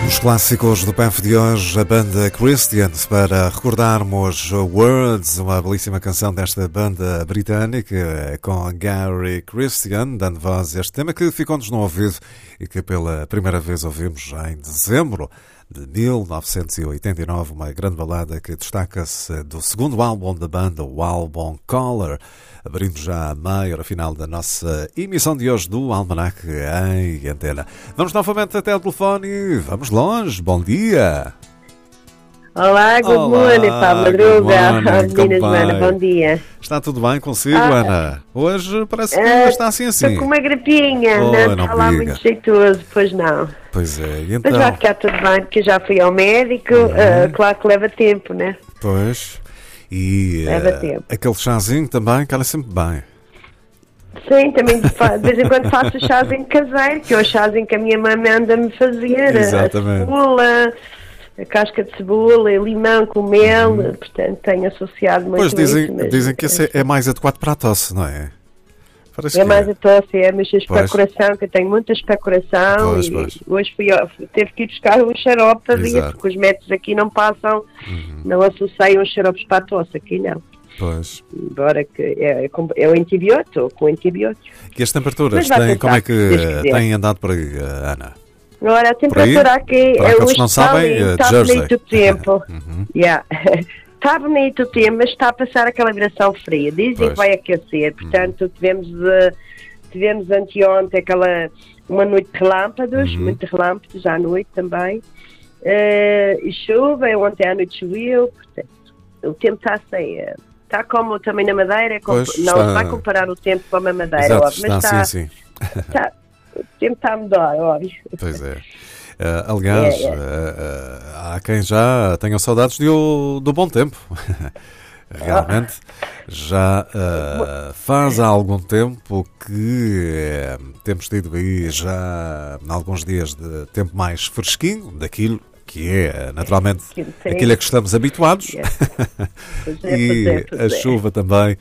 Os clássicos do PAF de hoje, a banda Christians, para recordarmos Words, uma belíssima canção desta banda britânica, com Gary Christian, dando voz a este tema que ficou-nos no ouvido e que pela primeira vez ouvimos já em dezembro de 1989, uma grande balada que destaca-se do segundo álbum da banda, o álbum Color, abrindo já a meia hora final da nossa emissão de hoje do Almanac em Antena. Vamos novamente até ao telefone, vamos longe, bom dia! Olá, good morning, Pablo Madruga, meninas, Ana, bom dia. Está tudo bem consigo, Ana? Hoje parece que está assim. Estou com uma gripinha, não está lá muito jeitoso, pois não. Pois é, e então? Mas vai ficar tudo bem, porque já fui ao médico, claro que leva tempo, né? Pois, e leva tempo. Aquele chazinho também, cala sempre bem. Sim, também de vez em quando faço o chazinho caseiro, que é o chazinho que a minha mãe manda-me fazer. Exatamente. A cebola, a casca de cebola, limão com mel, portanto tenho associado muito pois isso. Pois dizem que esse é mais adequado para a tosse, não é? Parece mais a tosse, mas a especuração, que eu tenho muita especuração, pois. Hoje teve que ir buscar um xarope para vir, porque os médicos aqui não passam, não associam os xaropes para a tosse, aqui não. Pois. Embora que é o antibiótico, com antibiótico. E as temperaturas, como é que têm andado por aí, Ana? Agora, a temperatura aqui hoje não sabem, está bonito o tempo. Está bonito o tempo, mas está a passar aquela viração fria. Dizem que vai aquecer, portanto, tivemos anteontem uma noite de relâmpagos, muitos relâmpagos à noite também. E chuva, ontem à noite choveu, portanto, o tempo está assim. Está como também na Madeira, não vai comparar o tempo com a Madeira, exato, óbvio, mas está sim. O tempo está a mudar, óbvio. Pois é. Aliás, há quem já tenha saudades do bom tempo. Realmente, já faz há algum tempo que temos tido aí já alguns dias de tempo mais fresquinho, daquilo que é naturalmente aquilo a que estamos habituados. E a chuva também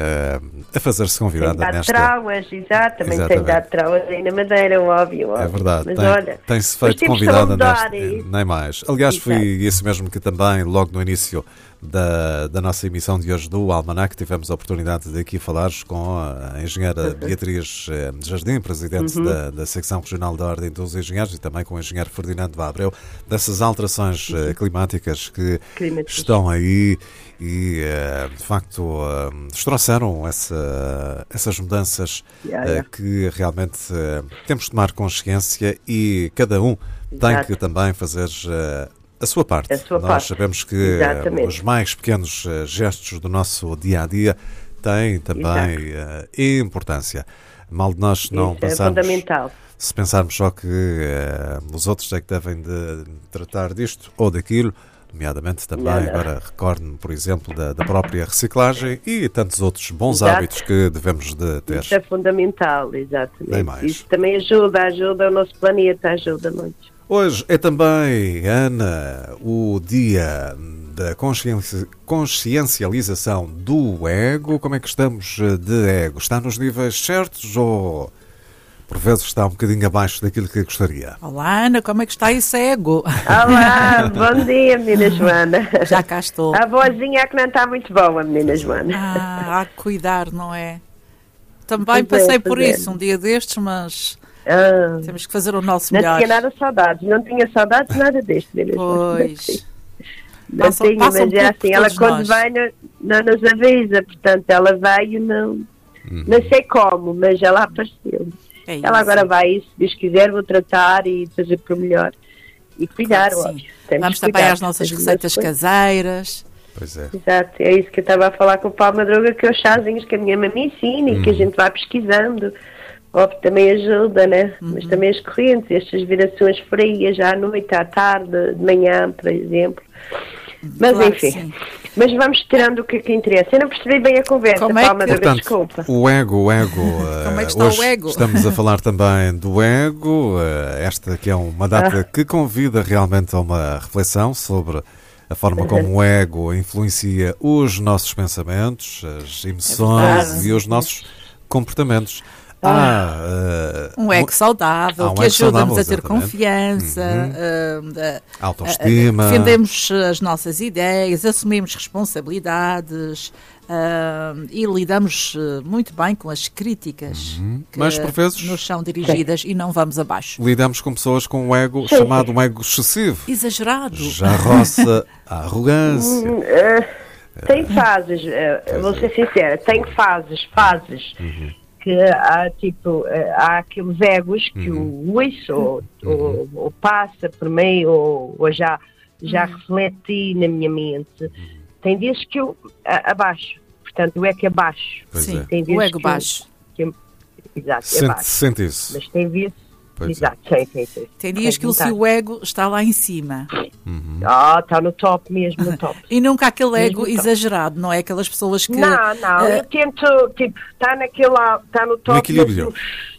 a fazer-se convidada nesta... trauas, exatamente. Tem dado trauas aí na Madeira, óbvio. É verdade, mas tem-se feito convidada nesta... Nem mais. Aliás, foi isso mesmo que também, logo no início da nossa emissão de hoje do Almanac, tivemos a oportunidade de aqui falares com a engenheira Beatriz Jardim, presidente da secção regional da Ordem dos Engenheiros, e também com o engenheiro Ferdinando Abreu, dessas alterações climáticas que estão aí e, de facto, nos trouxeram essas mudanças que realmente temos de tomar consciência e cada um tem que também fazer a sua parte. Nós sabemos que os mais pequenos gestos do nosso dia-a-dia têm também importância. Mal de nós não pensarmos... É fundamental. Se pensarmos só que os outros é que devem de tratar disto ou daquilo, nomeadamente também, agora recordo-me, por exemplo, da própria reciclagem e tantos outros bons hábitos que devemos de ter. Isso é fundamental, exatamente. Nem mais. Isso também ajuda o nosso planeta, ajuda muito. Hoje é também, Ana, o dia da consciencialização do ego. Como é que estamos de ego? Está nos níveis certos ou por vezes está um bocadinho abaixo daquilo que gostaria? Olá, Ana, como é que está esse ego? Olá, bom dia, menina Joana. Já cá estou. A vozinha é que não está muito boa, menina Joana. Há que cuidar, não é? Também passei por isso um dia destes, mas... temos que fazer o nosso melhor. Não tinha nada saudades, não tinha saudades nada deste, menina. Pois. Não tinha, mas é assim, ela quando vem não nos avisa, portanto ela veio, não sei como, mas ela apareceu. Ela agora vai, se Deus quiser, vou tratar e fazer por melhor e cuidar, claro, vamos também às nossas receitas caseiras. Pois é. Exato, é isso que eu estava a falar com o Paulo Madruga, que é os chazinhos que a minha mãe me ensina e que a gente vai pesquisando. Óbvio, também ajuda, né? Mas também as correntes, estas virações frias à noite, à tarde, de manhã, por exemplo. Mas claro, enfim, mas vamos tirando o que interessa. Eu não percebi bem a conversa, Palma, desculpa. O ego. Como é que está hoje o ego? Estamos a falar também do ego, esta que é uma data que convida realmente a uma reflexão sobre a forma como o ego influencia os nossos pensamentos, as emoções e os nossos comportamentos. Um ego saudável, que ajuda-nos a ter confiança, autoestima, defendemos as nossas ideias, assumimos responsabilidades e lidamos muito bem com as críticas que mas, por vezes, nos são dirigidas e não vamos abaixo. Lidamos com pessoas com um ego chamado um ego excessivo. Exagerado. Já roça a arrogância. Tem fases, vou ser sincera, tem fases. Que há, tipo, há aqueles egos que o ouço ou passa por mim ou já refleti na minha mente. Tem vezes que eu abaixo, portanto o ego abaixo. Sim, o ego baixo. Exato, sente isso. Mas tem vezes... Exato, sim. Tem dias que o seu ego está lá em cima. Está no top mesmo, no top. E nunca aquele ego exagerado, não é? Aquelas pessoas que... Não, eu tento, tipo, está no top. No equilíbrio.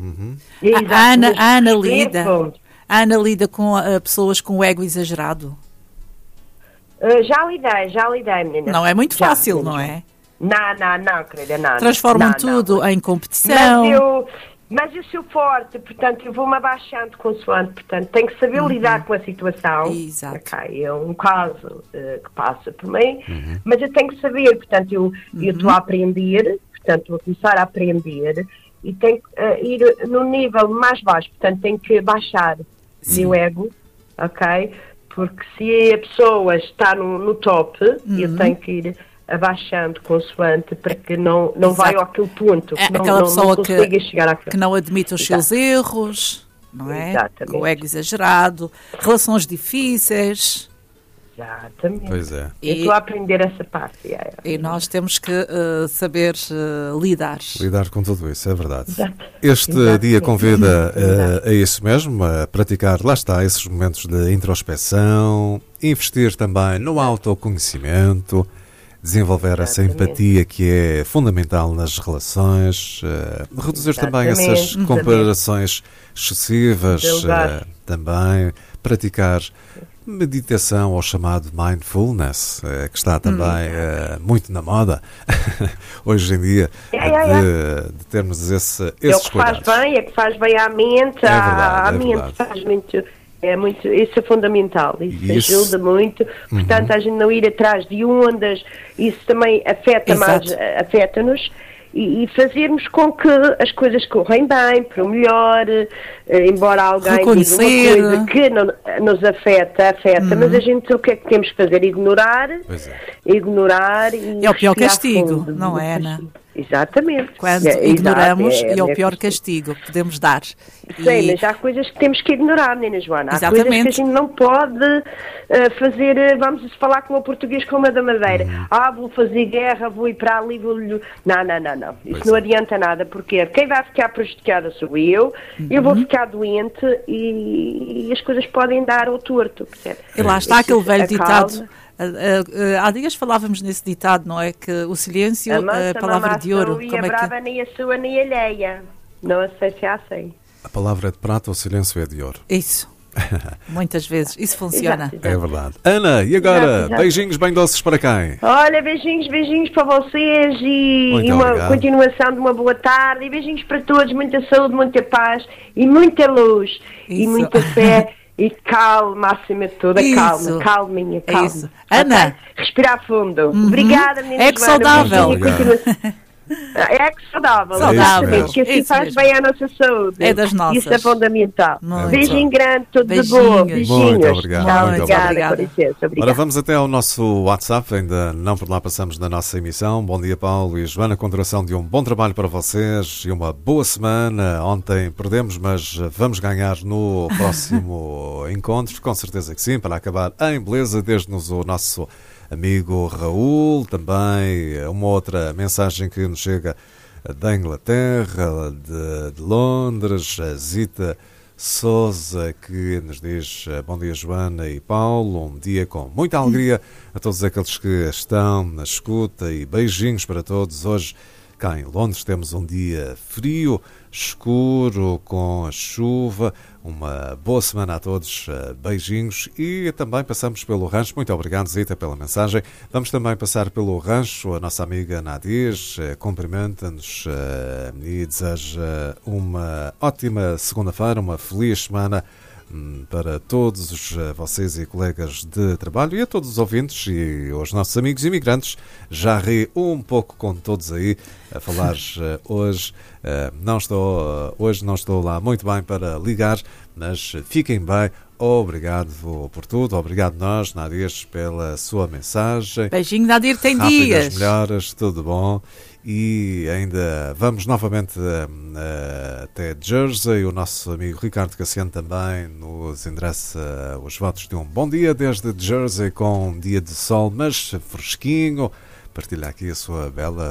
A Ana lida com pessoas com o ego exagerado? Já lidei, menina. Não é muito fácil, não é? Não, querida, não. Transformam tudo em competição. Mas eu sou forte, portanto, eu vou-me abaixando consoante, portanto, tenho que saber lidar com a situação. Exato. Okay, é um caso que passa por mim, mas eu tenho que saber, portanto, eu estou a aprender, portanto, vou começar a aprender e tenho que ir no nível mais baixo, portanto, tenho que baixar o meu ego, ok? Porque se a pessoa está no top, eu tenho que ir abaixando consoante para que não vai àquele ponto, que aquela pessoa não consiga chegar àquele... que não admite os seus erros, não é? Exatamente. O ego exagerado, relações difíceis. Exatamente. Pois é. Eu estou a aprender essa parte. E nós temos que saber lidar. Lidar com tudo isso, é verdade. Este dia convida a isso mesmo, a praticar, lá está, esses momentos de introspecção, investir também no autoconhecimento, desenvolver essa empatia que é fundamental nas relações, reduzir também essas comparações excessivas, também praticar meditação ou chamado mindfulness, que está também muito na moda hoje em dia, de termos esses cuidados. É que faz bem à mente, à mente faz muito... isso é fundamental, isso ajuda muito, portanto a gente não ir atrás de ondas, isso também afeta-nos e fazermos com que as coisas correm bem, para o melhor, embora alguém diga uma coisa que não nos afeta, mas a gente o que é que temos que fazer? Ignorar e é o pior castigo, não é, Ana? Exatamente. Quando ignoramos, é o pior castigo que podemos dar. Sim, mas há coisas que temos que ignorar, menina Joana. Há Exatamente. coisas que a gente não pode fazer, vamos falar como o português como a da Madeira. Vou fazer guerra, vou ir para ali, Não. Isso não adianta nada, porque quem vai ficar prejudicada sou eu vou ficar doente e as coisas podem dar ao torto, percebe? E lá está aquele velho ditado. Há dias falávamos nesse ditado, não é? Que o silêncio é a palavra de ouro. E a brava nem a sua nem a alheia. Não sei se é assim. A palavra é de prata, o silêncio é de ouro. Isso. Muitas vezes. Isso funciona. Exato. É verdade. Ana, e agora? Beijinhos bem doces para quem? Olha, beijinhos para vocês e uma continuação de uma boa tarde. E beijinhos para todos. Muita saúde, muita paz e muita luz. Isso. E muita fé. E calma, acima de tudo, calminha. Isso. Ana. Okay? Respirar fundo. Obrigada, menina. É que saudável. É que saudável. Saudável. Que assim faz bem à nossa saúde. É das nossas. Isso é fundamental. Muito. Beijinho grande, tudo de boa. Beijinhos. Muito obrigado. Obrigada. Com licença. Obrigada. Ora, vamos até ao nosso WhatsApp, ainda não por lá passamos na nossa emissão. Bom dia, Paulo e Joana, continuação de um bom trabalho para vocês e uma boa semana. Ontem perdemos, mas vamos ganhar no próximo encontro, com certeza que sim, para acabar em beleza. Desde-nos o nosso amigo Raul, também uma outra mensagem que nos chega da Inglaterra, de Londres, a Zita Souza, que nos diz: bom dia, Joana e Paulo, um dia com muita alegria a todos aqueles que estão na escuta e beijinhos para todos. Hoje Cá em Londres temos um dia frio, escuro, com chuva. Uma boa semana a todos, beijinhos, e também passamos pelo rancho. Muito obrigado, Zita, pela mensagem. Vamos também passar pelo rancho. A nossa amiga Nadir cumprimenta-nos e deseja uma ótima segunda-feira, uma feliz semana para todos vocês e colegas de trabalho e a todos os ouvintes e aos nossos amigos imigrantes. Já ri um pouco com todos aí a falar hoje. Hoje não estou lá muito bem para ligar, mas fiquem bem. Obrigado por tudo. Obrigado nós, Nadir, pela sua mensagem. Beijinho, Nadir, tem Rápidas dias. Melhoras, tudo bom. E ainda vamos novamente até Jersey. O nosso amigo Ricardo Cassiano também nos endereça os votos de um bom dia desde Jersey, com um dia de sol, mas fresquinho. Partilha aqui a sua bela